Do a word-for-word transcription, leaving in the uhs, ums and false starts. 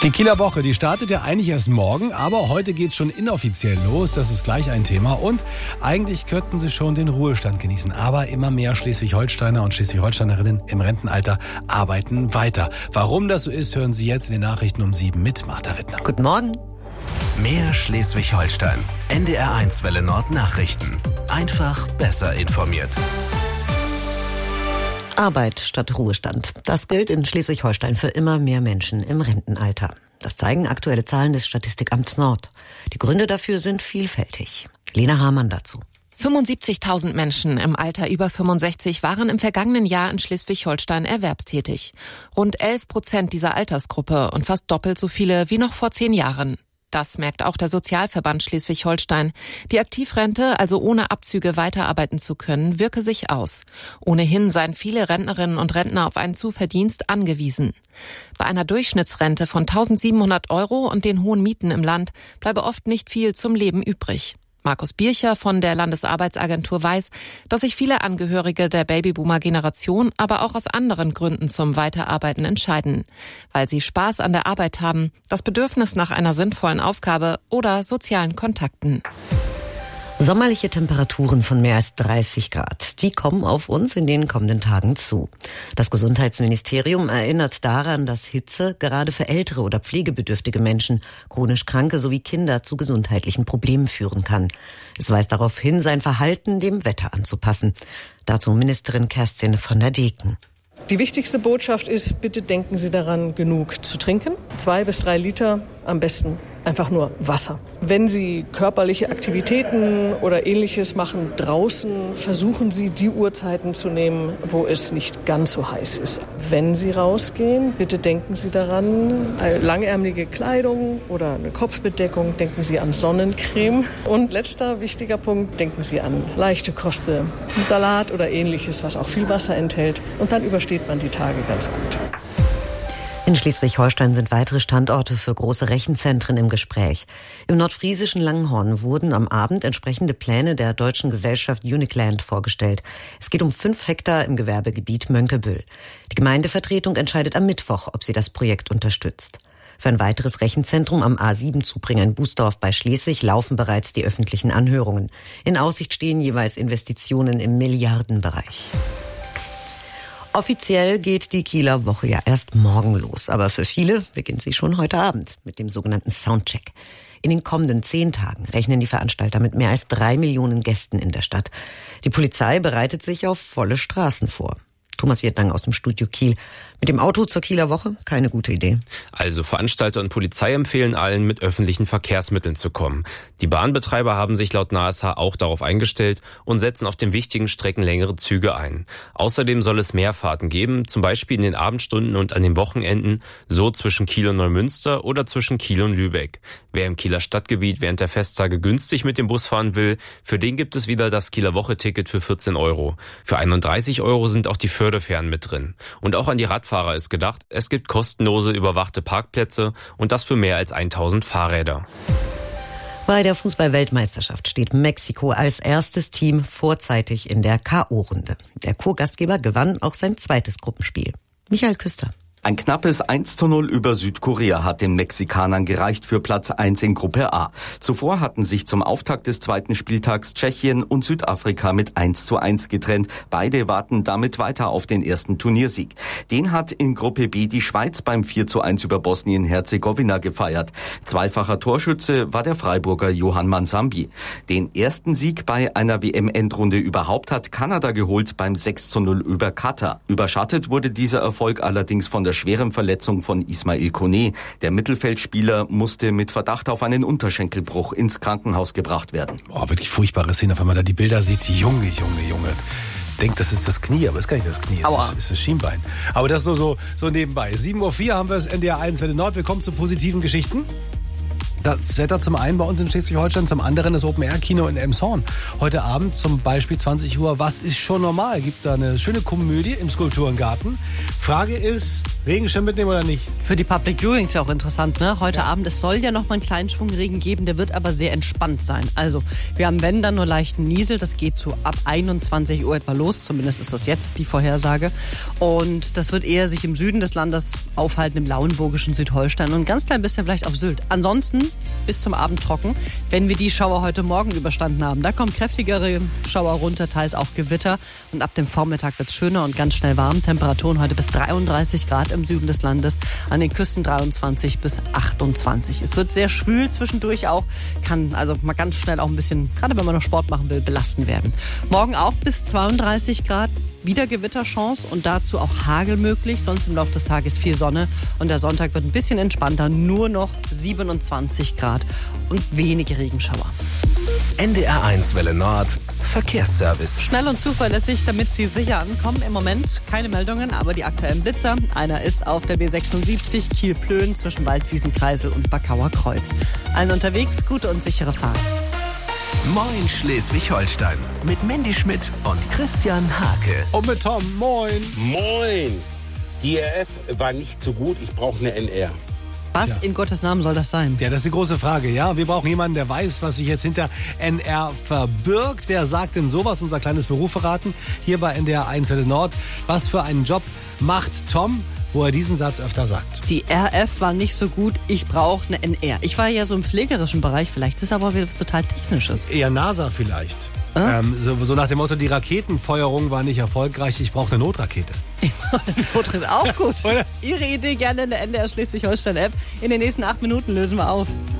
Die Kieler Woche, die startet ja eigentlich erst morgen, aber heute geht's schon inoffiziell los. Das ist gleich ein Thema. Und eigentlich könnten sie schon den Ruhestand genießen. Aber immer mehr Schleswig-Holsteiner und Schleswig-Holsteinerinnen im Rentenalter arbeiten weiter. Warum das so ist, hören Sie jetzt in den Nachrichten um sieben mit Martha Wittner. Guten Morgen. Mehr Schleswig-Holstein. N D R eins Welle Nord Nachrichten. Einfach besser informiert. Arbeit statt Ruhestand. Das gilt in Schleswig-Holstein für immer mehr Menschen im Rentenalter. Das zeigen aktuelle Zahlen des Statistikamts Nord. Die Gründe dafür sind vielfältig. Lena Hamann dazu. fünfundsiebzigtausend Menschen im Alter über fünfundsechzig waren im vergangenen Jahr in Schleswig-Holstein erwerbstätig. Rund elf Prozent dieser Altersgruppe und fast doppelt so viele wie noch vor zehn Jahren. Das merkt auch der Sozialverband Schleswig-Holstein. Die Aktivrente, also ohne Abzüge weiterarbeiten zu können, wirke sich aus. Ohnehin seien viele Rentnerinnen und Rentner auf einen Zuverdienst angewiesen. Bei einer Durchschnittsrente von tausendsiebenhundert Euro und den hohen Mieten im Land bleibe oft nicht viel zum Leben übrig. Markus Bircher von der Landesarbeitsagentur weiß, dass sich viele Angehörige der Babyboomer-Generation aber auch aus anderen Gründen zum Weiterarbeiten entscheiden. Weil sie Spaß an der Arbeit haben, das Bedürfnis nach einer sinnvollen Aufgabe oder sozialen Kontakten. Sommerliche Temperaturen von mehr als dreißig Grad, die kommen auf uns in den kommenden Tagen zu. Das Gesundheitsministerium erinnert daran, dass Hitze gerade für ältere oder pflegebedürftige Menschen, chronisch Kranke sowie Kinder zu gesundheitlichen Problemen führen kann. Es weist darauf hin, sein Verhalten dem Wetter anzupassen. Dazu Ministerin Kerstin von der Deken. Die wichtigste Botschaft ist, bitte denken Sie daran, genug zu trinken. Zwei bis drei Liter, am besten einfach nur Wasser. Wenn Sie körperliche Aktivitäten oder Ähnliches machen draußen, versuchen Sie, die Uhrzeiten zu nehmen, wo es nicht ganz so heiß ist. Wenn Sie rausgehen, bitte denken Sie daran, langärmelige Kleidung oder eine Kopfbedeckung, denken Sie an Sonnencreme. Und letzter wichtiger Punkt, denken Sie an leichte Kost, Salat oder Ähnliches, was auch viel Wasser enthält. Und dann übersteht man die Tage ganz gut. In Schleswig-Holstein sind weitere Standorte für große Rechenzentren im Gespräch. Im nordfriesischen Langenhorn wurden am Abend entsprechende Pläne der deutschen Gesellschaft Unicland vorgestellt. Es geht um fünf Hektar im Gewerbegebiet Mönckeberg. Die Gemeindevertretung entscheidet am Mittwoch, ob sie das Projekt unterstützt. Für ein weiteres Rechenzentrum am A sieben Zubringer in Bußdorf bei Schleswig laufen bereits die öffentlichen Anhörungen. In Aussicht stehen jeweils Investitionen im Milliardenbereich. Offiziell geht die Kieler Woche ja erst morgen los, aber für viele beginnt sie schon heute Abend mit dem sogenannten Soundcheck. In den kommenden zehn Tagen rechnen die Veranstalter mit mehr als drei Millionen Gästen in der Stadt. Die Polizei bereitet sich auf volle Straßen vor. Thomas Wirtlang aus dem Studio Kiel. Mit dem Auto zur Kieler Woche? Keine gute Idee. Also Veranstalter und Polizei empfehlen allen, mit öffentlichen Verkehrsmitteln zu kommen. Die Bahnbetreiber haben sich laut N A S H auch darauf eingestellt und setzen auf den wichtigen Strecken längere Züge ein. Außerdem soll es mehr Fahrten geben, zum Beispiel in den Abendstunden und an den Wochenenden, so zwischen Kiel und Neumünster oder zwischen Kiel und Lübeck. Wer im Kieler Stadtgebiet während der Festtage günstig mit dem Bus fahren will, für den gibt es wieder das Kieler Woche-Ticket für vierzehn Euro. Für einunddreißig Euro sind auch die Förderfähren mit drin. Und auch an die Radfahrer ist gedacht, es gibt kostenlose überwachte Parkplätze und das für mehr als tausend Fahrräder. Bei der Fußball-Weltmeisterschaft steht Mexiko als erstes Team vorzeitig in der K O-Runde. Der Co-Gastgeber gewann auch sein zweites Gruppenspiel. Michael Küster. Ein knappes eins zu null über Südkorea hat den Mexikanern gereicht für Platz eins in Gruppe A. Zuvor hatten sich zum Auftakt des zweiten Spieltags Tschechien und Südafrika mit eins zu eins getrennt. Beide warten damit weiter auf den ersten Turniersieg. Den hat in Gruppe B die Schweiz beim vier zu eins über Bosnien-Herzegowina gefeiert. Zweifacher Torschütze war der Freiburger Johann Mansambi. Den ersten Sieg bei einer W M-Endrunde überhaupt hat Kanada geholt beim sechs zu null über Katar. Überschattet wurde dieser Erfolg allerdings von der schweren Verletzung von Ismail Koné. Der Mittelfeldspieler musste mit Verdacht auf einen Unterschenkelbruch ins Krankenhaus gebracht werden. Oh, wirklich furchtbare Szene, wenn man da die Bilder sieht. Junge, Junge, Junge. Denkt, das ist das Knie, aber es ist gar nicht das Knie, es ist, ist das Schienbein. Aber das nur so, so nebenbei. sieben Uhr vier haben wir das N D R eins Welle Nord. Wir kommen zu positiven Geschichten. Das Wetter zum einen bei uns in Schleswig-Holstein, zum anderen das Open-Air-Kino in Elmshorn. Heute Abend zum Beispiel zwanzig Uhr, was ist schon normal? Gibt da eine schöne Komödie im Skulpturengarten. Frage ist, Regenschirm mitnehmen oder nicht? Für die Public Viewings ja auch interessant, ne? Heute ja. Abend, es soll ja noch mal einen kleinen Schwung Regen geben, der wird aber sehr entspannt sein. Also, wir haben, wenn, dann nur leichten Niesel, das geht so ab einundzwanzig Uhr etwa los, zumindest ist das jetzt die Vorhersage. Und das wird eher sich im Süden des Landes aufhalten, im lauenburgischen Südholstein und ein ganz klein bisschen vielleicht auf Sylt. Ansonsten bis zum Abend trocken, wenn wir die Schauer heute Morgen überstanden haben. Da kommen kräftigere Schauer runter, teils auch Gewitter und ab dem Vormittag wird es schöner und ganz schnell warm. Temperaturen heute bis dreiunddreißig Grad im Süden des Landes, an den Küsten dreiundzwanzig bis achtundzwanzig. Es wird sehr schwül zwischendurch auch, kann also mal ganz schnell auch ein bisschen, gerade wenn man noch Sport machen will, belastend werden. Morgen auch bis zweiunddreißig Grad. Wieder Gewitterchance und dazu auch Hagel möglich. Sonst im Laufe des Tages viel Sonne. Und der Sonntag wird ein bisschen entspannter. Nur noch siebenundzwanzig Grad und wenige Regenschauer. N D R eins Welle Nord. Verkehrsservice. Schnell und zuverlässig, damit Sie sicher ankommen. Im Moment keine Meldungen, aber die aktuellen Blitzer. Einer ist auf der B sechsundsiebzig Kiel-Plön zwischen Waldwiesenkreisel und Backauer Kreuz. Allen unterwegs, gute und sichere Fahrt. Moin Schleswig-Holstein mit Mandy Schmidt und Christian Hake. Und mit Tom, moin. Moin. Die R F war nicht so gut, ich brauche eine N R. Was Tja. in Gottes Namen soll das sein? Ja, das ist die große Frage, ja. Wir brauchen jemanden, der weiß, was sich jetzt hinter N R verbirgt. Wer sagt denn sowas? Unser kleines Beruf verraten. Hier bei N D R eins Welle Nord. Was für einen Job macht Tom, wo er diesen Satz öfter sagt? Die R F war nicht so gut, ich brauche eine N R. Ich war ja so im pflegerischen Bereich, vielleicht ist es aber wieder was total Technisches. Eher NASA vielleicht. Äh? Ähm, so, so nach dem Motto, die Raketenfeuerung war nicht erfolgreich, ich brauche eine Notrakete. Notrakete auch gut. Ihre Idee gerne in der N D R Schleswig-Holstein-App. In den nächsten acht Minuten lösen wir auf.